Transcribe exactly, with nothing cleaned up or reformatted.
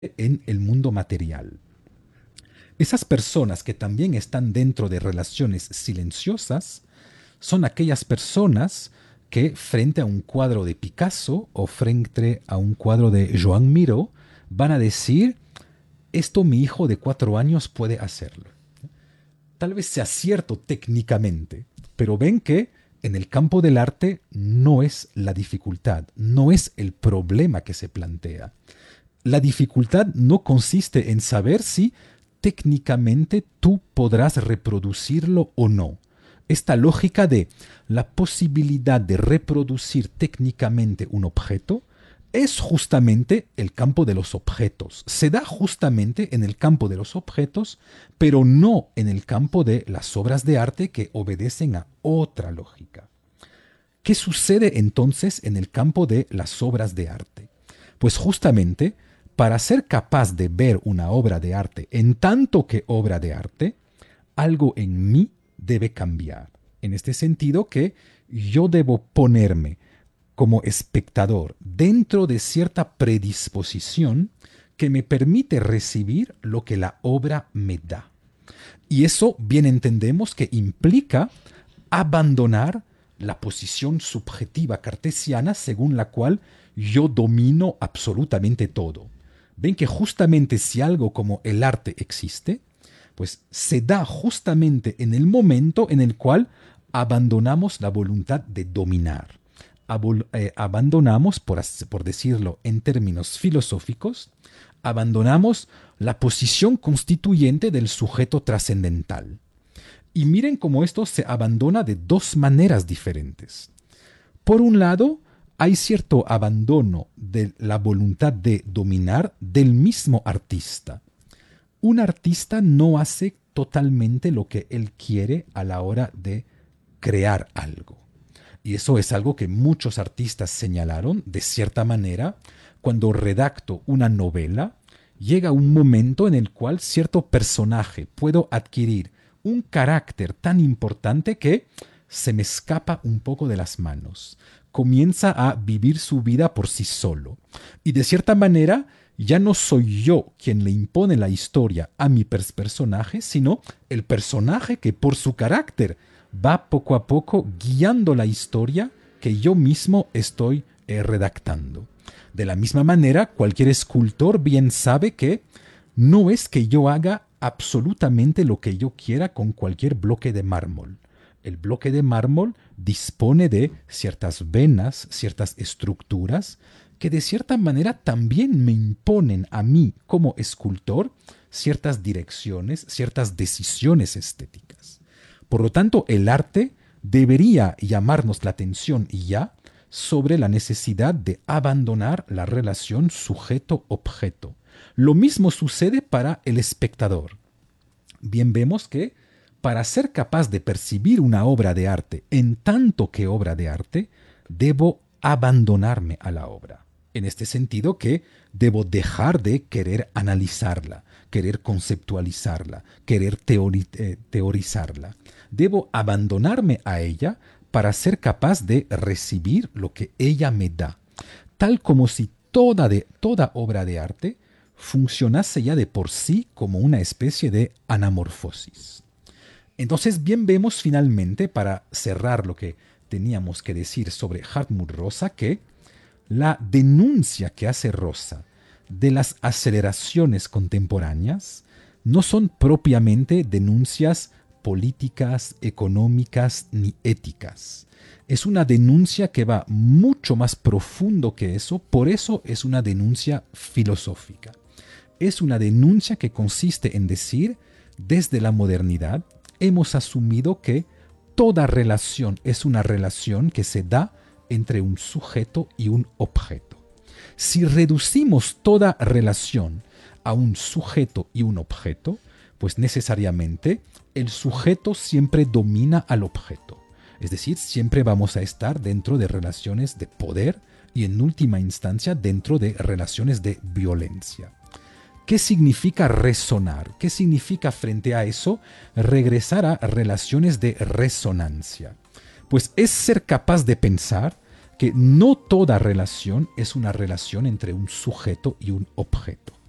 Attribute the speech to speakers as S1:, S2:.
S1: en el mundo material. Esas personas que también están dentro de relaciones silenciosas son aquellas personas que frente a un cuadro de Picasso o frente a un cuadro de Joan Miró van a decir, esto mi hijo de cuatro años puede hacerlo. Tal vez sea cierto técnicamente, pero ven que en el campo del arte no es la dificultad, no es el problema que se plantea. La dificultad no consiste en saber si técnicamente tú podrás reproducirlo o no. Esta lógica de la posibilidad de reproducir técnicamente un objeto es justamente el campo de los objetos. Se da justamente en el campo de los objetos, pero no en el campo de las obras de arte que obedecen a otra lógica. ¿Qué sucede entonces en el campo de las obras de arte? Pues justamente para ser capaz de ver una obra de arte en tanto que obra de arte, algo en mí debe cambiar. En este sentido que yo debo ponerme como espectador dentro de cierta predisposición que me permite recibir lo que la obra me da. Y eso bien entendemos que implica abandonar la posición subjetiva cartesiana según la cual yo domino absolutamente todo. Ven que justamente si algo como el arte existe, pues se da justamente en el momento en el cual abandonamos la voluntad de dominar. Abol eh, abandonamos, por, por decirlo en términos filosóficos, abandonamos la posición constituyente del sujeto trascendental. Y miren cómo esto se abandona de dos maneras diferentes. Por un lado, hay cierto abandono de la voluntad de dominar del mismo artista. Un artista no hace totalmente lo que él quiere a la hora de crear algo. Y eso es algo que muchos artistas señalaron de cierta manera. Cuando redacto una novela, llega un momento en el cual cierto personaje puedo adquirir un carácter tan importante que se me escapa un poco de las manos. Comienza a vivir su vida por sí solo. Y de cierta manera ya no soy yo quien le impone la historia a mi personaje, sino el personaje que por su carácter va poco a poco guiando la historia que yo mismo estoy eh, redactando. De la misma manera, cualquier escultor bien sabe que no es que yo haga absolutamente lo que yo quiera con cualquier bloque de mármol. El bloque de mármol dispone de ciertas venas, ciertas estructuras, que de cierta manera también me imponen a mí como escultor ciertas direcciones, ciertas decisiones estéticas. Por lo tanto, el arte debería llamarnos la atención ya sobre la necesidad de abandonar la relación sujeto-objeto. Lo mismo sucede para el espectador. Bien vemos que para ser capaz de percibir una obra de arte en tanto que obra de arte, debo abandonarme a la obra. En este sentido que debo dejar de querer analizarla, querer conceptualizarla, querer teori eh, teorizarla. Debo abandonarme a ella para ser capaz de recibir lo que ella me da, tal como si toda, de, toda obra de arte funcionase ya de por sí como una especie de anamorfosis. Entonces, bien vemos finalmente, para cerrar lo que teníamos que decir sobre Hartmut Rosa, que la denuncia que hace Rosa de las aceleraciones contemporáneas no son propiamente denuncias políticas, económicas ni éticas. Es una denuncia que va mucho más profundo que eso, por eso es una denuncia filosófica. Es una denuncia que consiste en decir, desde la modernidad, hemos asumido que toda relación es una relación que se da entre un sujeto y un objeto. Si reducimos toda relación a un sujeto y un objeto, pues necesariamente el sujeto siempre domina al objeto. Es decir, siempre vamos a estar dentro de relaciones de poder y en última instancia dentro de relaciones de violencia. ¿Qué significa resonar? ¿Qué significa frente a eso regresar a relaciones de resonancia? Pues es ser capaz de pensar que no toda relación es una relación entre un sujeto y un objeto.